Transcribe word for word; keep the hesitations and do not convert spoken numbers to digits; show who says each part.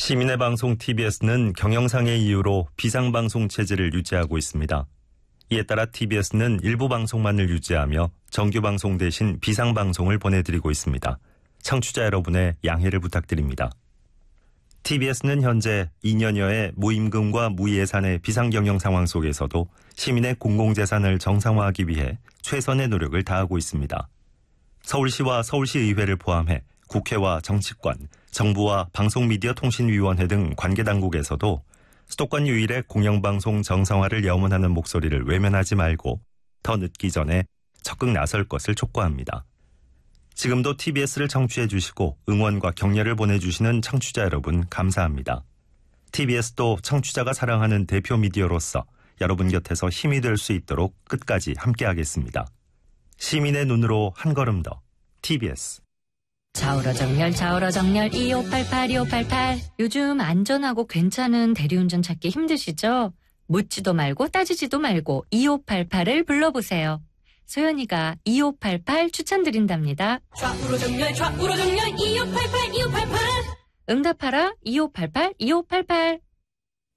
Speaker 1: 시민의 방송 티비에스는 경영상의 이유로 비상방송 체제를 유지하고 있습니다. 이에 따라 티비에스는 일부 방송만을 유지하며 정규방송 대신 비상방송을 보내드리고 있습니다. 청취자 여러분의 양해를 부탁드립니다. 티비에스는 현재 이 년여의 무임금과 무예산의 비상경영 상황 속에서도 시민의 공공재산을 정상화하기 위해 최선의 노력을 다하고 있습니다. 서울시와 서울시의회를 포함해 국회와 정치권, 정부와 방송미디어통신위원회 등 관계당국에서도 수도권 유일의 공영방송 정상화를 염원하는 목소리를 외면하지 말고 더 늦기 전에 적극 나설 것을 촉구합니다. 지금도 티비에스를 청취해 주시고 응원과 격려를 보내주시는 청취자 여러분 감사합니다. 티비에스도 청취자가 사랑하는 대표 미디어로서 여러분 곁에서 힘이 될 수 있도록 끝까지 함께하겠습니다. 시민의 눈으로 한 걸음 더 티비에스.
Speaker 2: 좌우로 정렬 좌우로 정렬 이오팔팔 이오팔팔. 요즘 안전하고 괜찮은 대리운전 찾기 힘드시죠? 묻지도 말고 따지지도 말고 이오팔팔을 불러보세요. 소연이가 이오팔팔 추천드린답니다.
Speaker 3: 좌우로 정렬 좌우로 정렬 이오팔팔 이오팔팔.
Speaker 2: 응답하라 이오팔팔 이오팔팔.